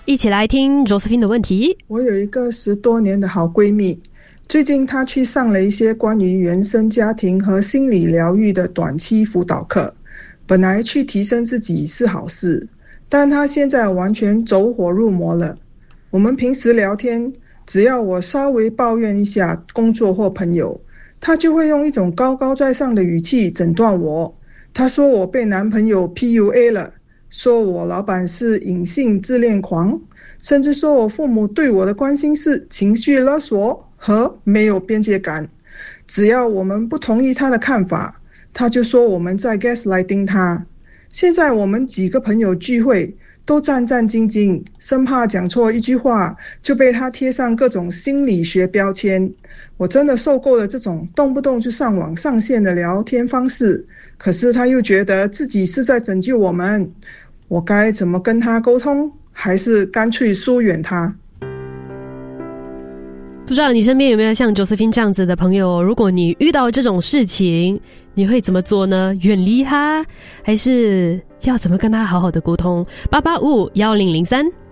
一起来听 Josephine 的问题。 我有一个10多年的好闺蜜，最近她去上了一些关于原生家庭和心理疗愈的短期辅导课。本来去提升自己是好事，但她现在完全走火入魔了。我们平时聊天，只要我稍微抱怨一下工作或朋友，她就会用一种高高在上的语气诊断我。她说我被男朋友 PUA 了，说我老板是隐性自恋狂，甚至说我父母对我的关心是情绪勒索和没有边界感。只要我们不同意他的看法，他就说我们在 gaslighting 他。现在我们几个朋友聚会都战战兢兢，生怕讲错一句话就被他贴上各种心理学标签。我真的受够了这种动不动就上网上线的聊天方式，可是他又觉得自己是在拯救我们。我该怎么跟他沟通，还是干脆疏远他？ 不知道你身边有没有像 Josephine 这样子的朋友，如果你遇到这种事情，你会怎么做呢？远离他，还是要怎么跟他好好的沟通？88551003